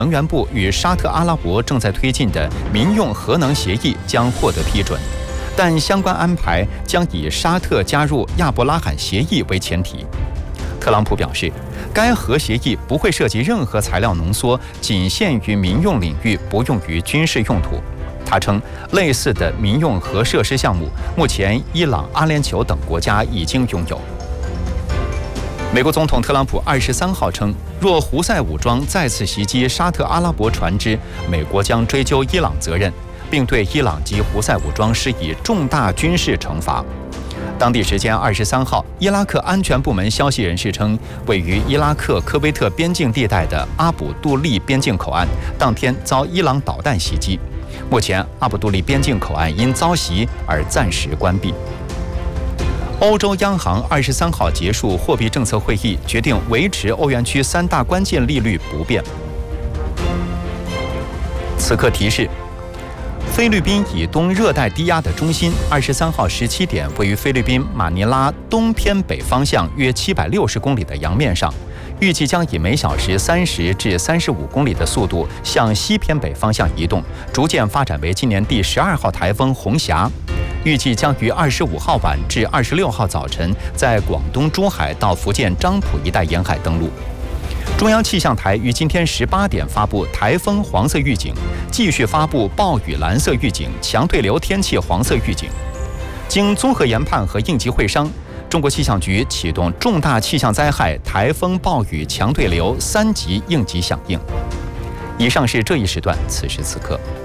能源部与沙特阿拉伯正在推进的民用核能协议将获得批准，但相关安排将以沙特加入亚伯拉罕协议为前提。特朗普表示，该核协议不会涉及任何材料浓缩，仅限于民用领域，不用于军事用途。他称，类似的民用核设施项目，目前伊朗、阿联酋等国家已经拥有。美国总统特朗普23号称，若胡塞武装再次袭击沙特阿拉伯船只，美国将追究伊朗责任，并对伊朗及胡塞武装施以重大军事惩罚。当地时间23号，伊拉克安全部门消息人士称，位于伊拉克科威特边境地带的阿卜杜利边境口岸当天遭伊朗导弹袭击。目前，阿卜杜利边境口岸因遭袭而暂时关闭。欧洲央行23号结束货币政策会议，决定维持欧元区3大关键利率不变。此刻提示：菲律宾以东热带低压的中心，23号17点位于菲律宾马尼拉东偏北方向约760公里的洋面上，预计将以每小时30至35公里的速度向西偏北方向移动，逐渐发展为今年第12号台风红霞。预计将于25号晚至26号早晨在广东珠海到福建漳浦一带沿海登陆。中央气象台于今天18点发布台风黄色预警，继续发布暴雨蓝色预警、强对流天气黄色预警。经综合研判和应急会商，中国气象局启动重大气象灾害台风、暴雨、强对流3级应急响应。以上是这一时段此时此刻。